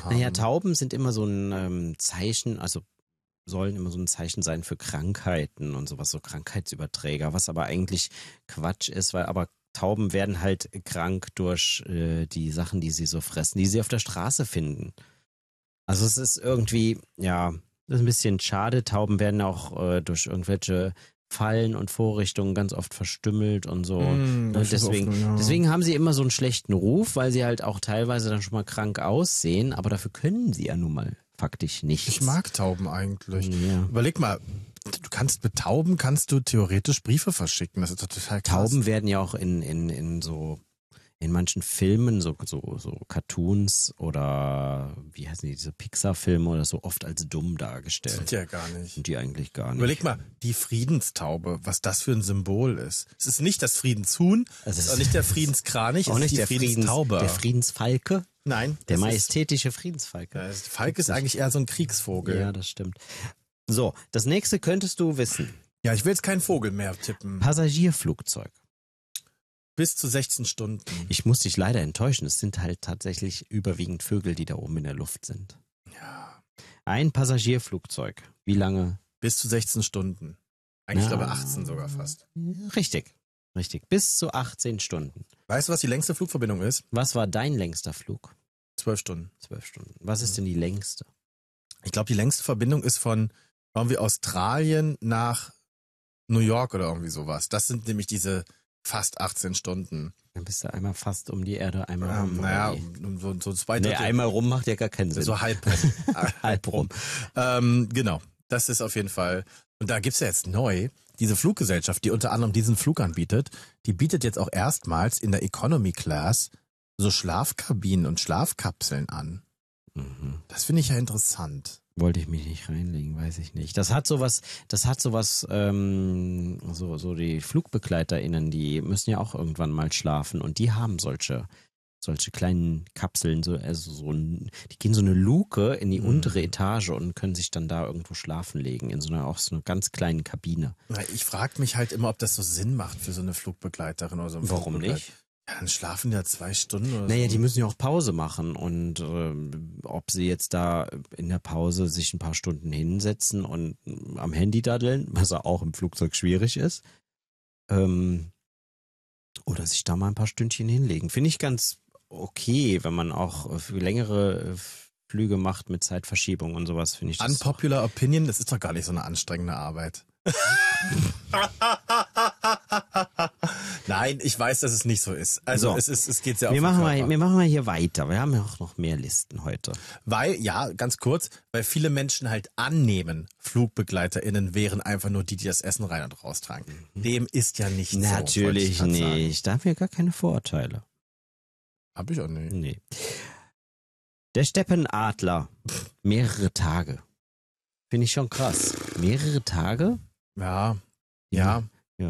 haben. Naja, Tauben sind immer so ein Zeichen, also sollen immer so ein Zeichen sein für Krankheiten und sowas, so Krankheitsüberträger, was aber eigentlich Quatsch ist, weil aber Tauben werden halt krank durch die Sachen, die sie so fressen, die sie auf der Straße finden. Also es ist irgendwie, ja, das ist ein bisschen schade. Tauben werden auch durch irgendwelche Fallen und Vorrichtungen ganz oft verstümmelt und so. Das ist Deswegen, oft, ja. deswegen haben sie immer so einen schlechten Ruf, weil sie halt auch teilweise dann schon mal krank aussehen, aber dafür können sie ja nun mal faktisch nichts. Ich mag Tauben eigentlich. Ja. Überleg mal, mit Tauben kannst du theoretisch Briefe verschicken. Das ist doch total krass. Tauben werden ja auch in so in manchen Filmen, so Cartoons oder wie heißen die, diese Pixar-Filme oder so oft als dumm dargestellt. Sind ja gar nicht. Sind die eigentlich gar nicht. Überleg mal, die Friedenstaube, was das für ein Symbol ist. Es ist nicht das Friedenshuhn, es ist auch nicht der Friedenskranich, auch es ist nicht die Friedenstaube. Der Friedensfalke. Nein. Der das majestätische Friedensfalke. Der Falk ist eigentlich eher so ein Kriegsvogel. Ja, das stimmt. So, das nächste könntest du wissen. Ja, ich will jetzt keinen Vogel mehr tippen. Passagierflugzeug. Bis zu 16 Stunden. Ich muss dich leider enttäuschen. Es sind halt tatsächlich überwiegend Vögel, die da oben in der Luft sind. Ja. Ein Passagierflugzeug. Wie lange? Bis zu 16 Stunden. Eigentlich, ich glaube 18 sogar fast. Richtig. Bis zu 18 Stunden. Weißt du, was die längste Flugverbindung ist? Was war dein längster Flug? 12 Stunden. 12 Stunden. Was ist denn die längste? Ich glaube, die längste Verbindung ist von irgendwie Australien nach New York oder irgendwie sowas. Das sind nämlich diese fast 18 Stunden. Dann bist du einmal fast um die Erde, einmal rum. Naja, so zwei Drittel. einmal rum macht ja gar keinen Sinn. So halb rum. Halb rum. Genau, das ist auf jeden Fall. Und da gibt's ja jetzt neu diese Fluggesellschaft, die unter anderem diesen Flug anbietet. Die bietet jetzt auch erstmals in der Economy Class so Schlafkabinen und Schlafkapseln an. Mhm. Das finde ich ja interessant. Wollte ich mich nicht reinlegen, weiß ich nicht. Das hat sowas, so die FlugbegleiterInnen, die müssen ja auch irgendwann mal schlafen und die haben solche kleinen Kapseln, die gehen so eine Luke in die untere Etage und können sich dann da irgendwo schlafen legen, in so einer ganz kleinen Kabine. Ich frage mich halt immer, ob das so Sinn macht für so eine Flugbegleiterin oder so. Warum nicht? Ja, dann schlafen ja 2 Stunden oder so. Naja, die müssen ja auch Pause machen und ob sie jetzt da in der Pause sich ein paar Stunden hinsetzen und am Handy daddeln, was ja auch im Flugzeug schwierig ist, oder sich da mal ein paar Stündchen hinlegen. Finde ich ganz okay, wenn man auch für längere Flüge macht mit Zeitverschiebung und sowas, finde ich das. Unpopular Opinion, das ist doch gar nicht so eine anstrengende Arbeit. Nein, ich weiß, dass es nicht so ist. Also So. es geht sehr auf Wir den Körper. machen mal hier weiter. Wir haben ja auch noch mehr Listen heute. Weil viele Menschen halt annehmen, FlugbegleiterInnen wären einfach nur die das Essen rein und raustragen. Dem ist ja nicht so. Natürlich wollte ich grad nicht. Da haben wir gar keine Vorurteile. sagen. Hab ich auch nicht. Nee. Der Steppenadler. Mehrere Tage. Finde ich schon krass. Mehrere Tage? Ja. Ja.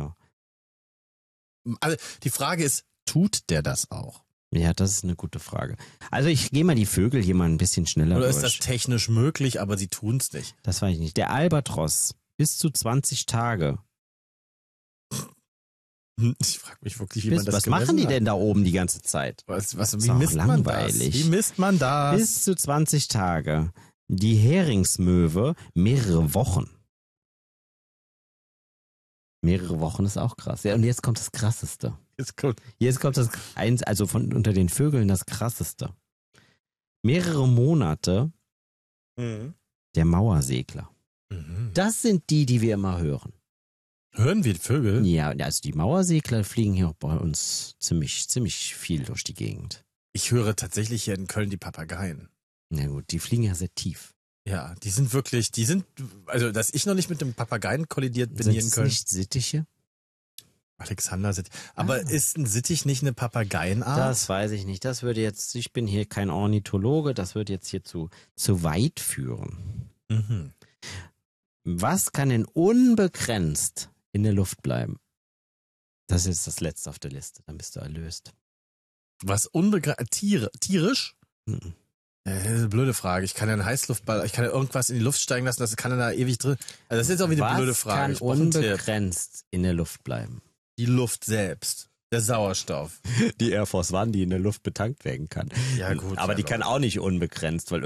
Also die Frage ist, tut der das auch? Ja, das ist eine gute Frage. Also ich gehe mal die Vögel hier mal ein bisschen schneller Oder durch. ist das technisch möglich, aber sie tun's nicht? Das weiß ich nicht. Der Albatros. Bis zu 20 Tage. Ich frage mich wirklich, wie man das Was gemessen machen die hat. denn da oben die ganze Zeit? Wie auch misst man langweilig. das? Wie misst man das? Bis zu 20 Tage. Die Heringsmöwe mehrere Wochen. Mehrere Wochen ist auch krass. Ja, und jetzt kommt das Krasseste. Ist gut. Jetzt kommt also von unter den Vögeln das Krasseste. Mehrere Monate der Mauersegler. Mhm. Das sind die wir immer hören. Hören wir Vögel? Ja, also die Mauersegler fliegen hier auch bei uns ziemlich viel durch die Gegend. Ich höre tatsächlich hier in Köln die Papageien. Na gut, die fliegen ja sehr tief. Ja, also dass ich noch nicht mit dem Papageien kollidiert bin Sind hier in es Köln. nicht Sittiche? Alexander Sittich. Aber ist ein Sittich nicht eine Papageienart? Das weiß ich nicht. Ich bin hier kein Ornithologe, das wird jetzt hier zu weit führen. Mhm. Was kann denn unbegrenzt in der Luft bleiben? Das ist das Letzte auf der Liste, dann bist du erlöst. Was tierisch? Mhm. Das ist eine blöde Frage. Ich kann ja einen Heißluftball, ich kann ja irgendwas in die Luft steigen lassen, das kann dann da ewig drin. Also das ist jetzt auch wieder eine blöde Frage. Was kann unbegrenzt in der Luft bleiben? Die Luft selbst. Der Sauerstoff. Die Air Force One, die in der Luft betankt werden kann. Ja gut. Aber die kann auch nicht unbegrenzt, weil